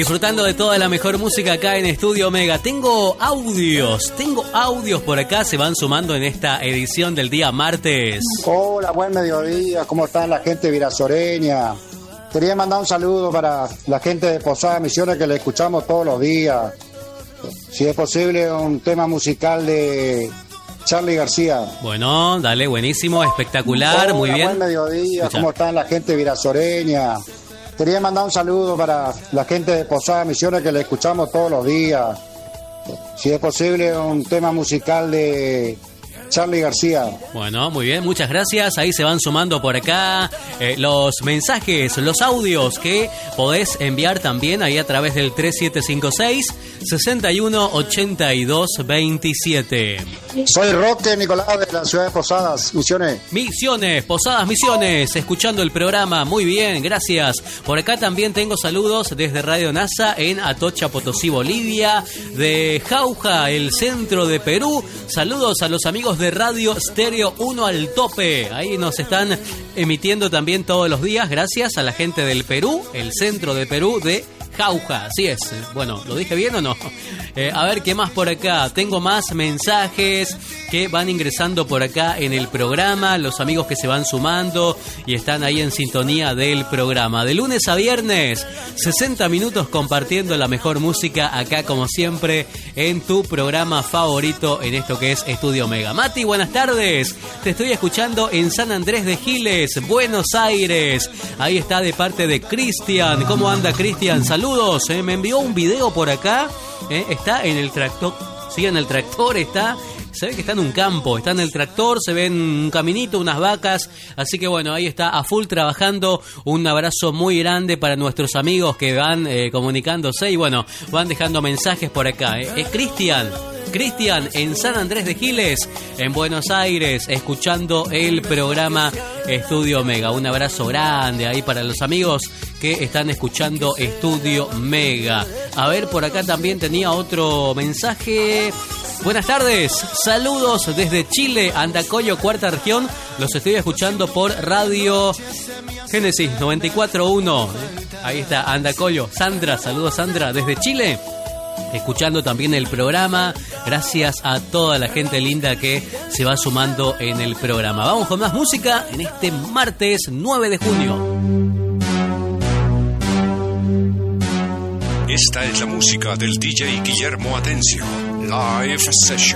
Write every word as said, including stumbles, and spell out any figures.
Disfrutando de toda la mejor música acá en Estudio Mega. Tengo audios, tengo audios por acá, se van sumando en esta edición del día martes. Hola, buen mediodía, ¿cómo están la gente virasoreña? Quería mandar un saludo para la gente de Posada Misiones que le escuchamos todos los días. Si es posible, un tema musical de Charly García. Bueno, dale, buenísimo, espectacular, Hola, muy bien. Buen mediodía, Escucha. ¿Cómo están la gente virasoreña? Quería mandar un saludo para la gente de Posada Misiones que le escuchamos todos los días. Si es posible, un tema musical de Charly García. Bueno, muy bien, muchas gracias. Ahí se van sumando por acá eh, los mensajes, los audios que podés enviar también ahí a través del tres siete cinco seis, seis uno ocho dos dos siete. Soy Roque Nicolás de la ciudad de Posadas, Misiones. Misiones, Posadas Misiones, escuchando el programa, muy bien, gracias. Por acá también tengo saludos desde Radio NASA en Atocha, Potosí, Bolivia, de Jauja, el centro de Perú. Saludos a los amigos de Radio Stereo uno al tope. Ahí nos están emitiendo también todos los días. Gracias a la gente del Perú, el centro de Perú de Jauja. Así es. Bueno, ¿lo dije bien o no? Eh, a ver, ¿qué más por acá? Tengo más mensajes que van ingresando por acá en el programa. Los amigos que se van sumando y están ahí en sintonía del programa. De lunes a viernes, sesenta minutos compartiendo la mejor música acá, como siempre, en tu programa favorito en esto que es Estudio Mega. Mati, buenas tardes. Te estoy escuchando en San Andrés de Giles, Buenos Aires. Ahí está de parte de Cristian. ¿Cómo anda, Cristian? Saludos. Eh. Me envió un video por acá. Eh. Está en el tractor. Sí, en el tractor está. Se ve que está en un campo, está en el tractor, se ven un caminito, unas vacas, así que bueno, ahí está a full trabajando. Un abrazo muy grande para nuestros amigos que van eh, comunicándose y bueno, van dejando mensajes por acá. Eh. Es Cristian, Cristian en San Andrés de Giles, en Buenos Aires, escuchando el programa Estudio Mega. Un abrazo grande ahí para los amigos que están escuchando Estudio Mega. A ver, por acá también tenía otro mensaje. Buenas tardes, saludos desde Chile, Andacollo, cuarta región. Los estoy escuchando por Radio Génesis noventa y cuatro punto uno. Ahí está, Andacollo. Sandra, saludos Sandra desde Chile, escuchando también el programa. Gracias a toda la gente linda que se va sumando en el programa. Vamos con más música en este martes nueve de junio. Esta es la música del D J Guillermo Atencio. Live Session.